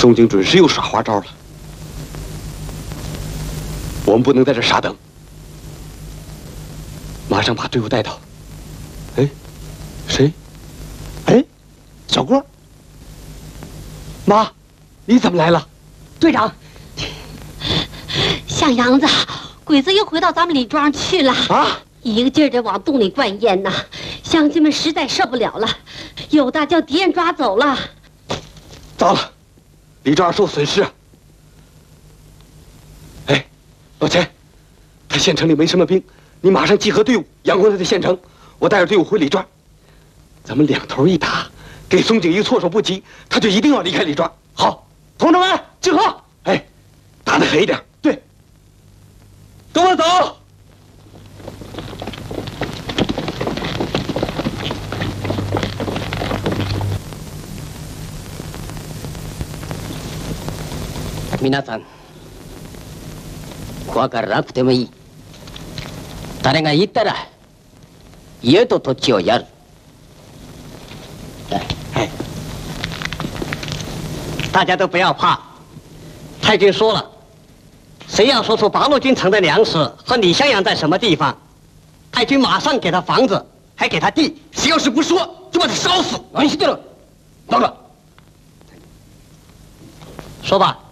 宋景准是又耍花招了。我们不能在这傻等，马上把队伍带到。哎，谁？哎，小郭。妈，你怎么来了？ 队长，向阳子，鬼子又回到咱们李庄去了啊！一个劲儿的往洞里灌烟呐，乡亲们实在受不了了，有的叫敌人抓走了。 糟了，李庄受损失啊！哎，老钱，他县城里没什么兵，你马上集合队伍，佯攻他的县城，我带着队伍回李庄。咱们两头一打，给松井一个措手不及，他就一定要离开李庄。好，同志们集合！哎，打得狠一点。对，跟我走。 皆さん、怖がらなくてもいい。誰が言ったら家と土地をやる。哎，大家都不要怕，太君说了，谁要说出八路军城的粮食和李襄阳在什么地方，太君马上给他房子，还给他地。谁要是不说，就把他烧死。安心的了，到了，说吧。